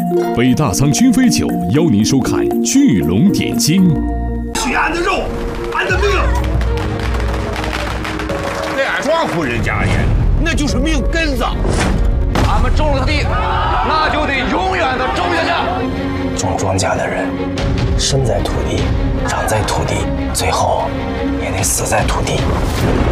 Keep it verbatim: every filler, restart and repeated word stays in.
北大仓君飞酒邀您收看《聚龙点睛》。 取俺的肉，俺的命。 对俺庄夫人家而言，那就是命根子。 俺们种了地，那就得永远的种下去。 种庄稼的人，生在土地，长在土地，最后也得死在土地。